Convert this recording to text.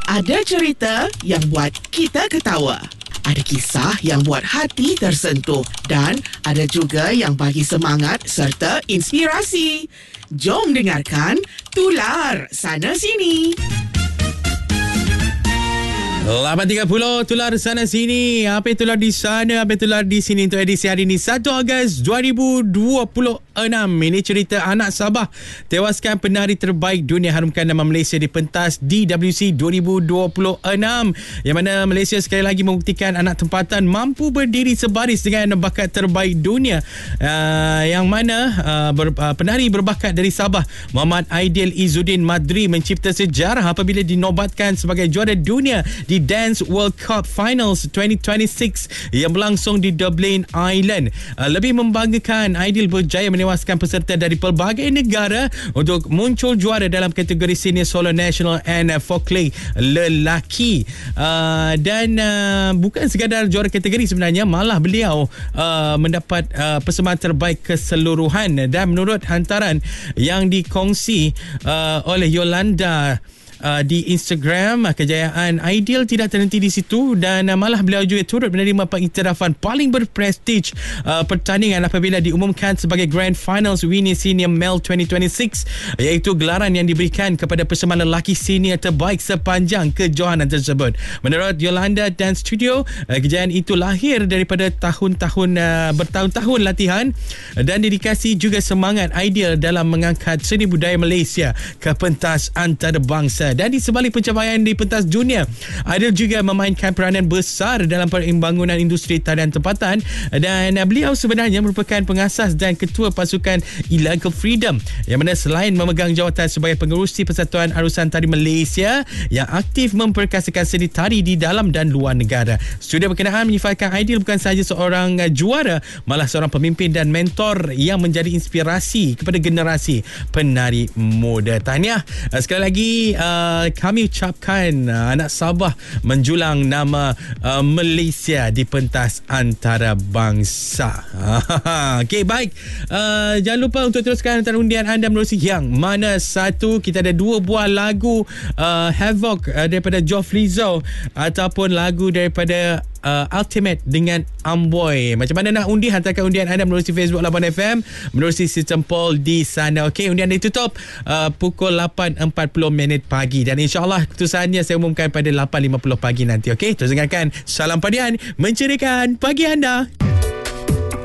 Ada cerita yang buat kita ketawa. Ada kisah yang buat hati tersentuh. Dan ada juga yang bagi semangat serta inspirasi. Jom dengarkan Tular Sana Sini. 8.30 Tular Sana Sini. Apa yang tular di sana, apa yang tular di sini untuk edisi hari ini 1 Ogos 2026. Ini cerita anak Sabah tewaskan penari terbaik dunia harumkan nama Malaysia di pentas DWC 2026, yang mana Malaysia sekali lagi membuktikan anak tempatan mampu berdiri sebaris dengan bakat terbaik dunia, yang mana penari berbakat dari Sabah Muhammad Aidil Izzuddin Madri mencipta sejarah apabila dinobatkan sebagai juara dunia di Dance World Cup Finals 2026 yang berlangsung di Dublin, Ireland. Lebih membanggakan, Aidil berjaya menewaskan peserta dari pelbagai negara untuk muncul juara dalam kategori Senior Solo National and Folklore lelaki. Dan bukan sekadar juara kategori sebenarnya, malah beliau mendapat persembahan terbaik keseluruhan. Dan menurut hantaran yang dikongsi oleh Yolanda di Instagram, kejayaan Aidil tidak terhenti di situ dan malah beliau juga turut menerima pengiktirafan paling berprestij pertandingan apabila diumumkan sebagai Grand Finals Winnie Senior Male 2026, iaitu gelaran yang diberikan kepada persembahan lelaki senior terbaik sepanjang kejohanan tersebut. Menurut Yolanda Dance Studio, kejayaan itu lahir daripada bertahun-tahun latihan dan dedikasi juga semangat Aidil dalam mengangkat seni budaya Malaysia ke pentas antarabangsa. Dan di sebalik pencapaian di pentas dunia, Aidil juga memainkan peranan besar dalam pembangunan industri tarian tempatan, dan beliau sebenarnya merupakan pengasas dan ketua pasukan Illegal Freedom, yang mana selain memegang jawatan sebagai pengerusi Persatuan Arusan Tari Malaysia yang aktif memperkasakan seni tari di dalam dan luar negara. Studio berkenaan menyifatkan Aidil bukan sahaja seorang juara, malah seorang pemimpin dan mentor yang menjadi inspirasi kepada generasi penari muda. Tahniah sekali lagi kami ucapkan anak Sabah menjulang nama Malaysia di pentas antarabangsa. Okey, baik. Jangan lupa untuk teruskan hantar undian anda menerusi yang mana satu. Kita ada 2 buah lagu Havoc daripada Joff Rizzo ataupun lagu daripada Ultimate dengan Amboy. Macam mana nak undi? Hantarkan undian anda menerusi Facebook Labuan FM, menerusi sistem poll di sana. Okey, undian ditutup pukul 8.40 pagi dan insyaAllah keputusannya saya umumkan pada 8.50 pagi nanti. Okey, terus dengarkan Salam Padian menceriakan pagi anda.